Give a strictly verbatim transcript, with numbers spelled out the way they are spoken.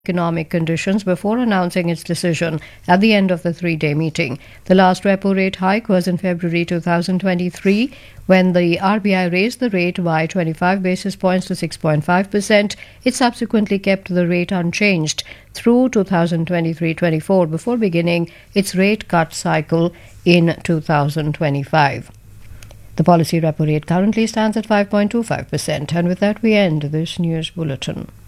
economic conditions before announcing its decision at the end of the three-day meeting. The last repo rate hike was in February two thousand twenty-three, when the R B I raised the rate by twenty-five basis points to six point five percent. It subsequently kept the rate unchanged through two thousand twenty-three twenty-four before beginning its rate cut cycle in two thousand twenty-five. The policy repo rate currently stands at five point two five percent. And with that, we end this news bulletin.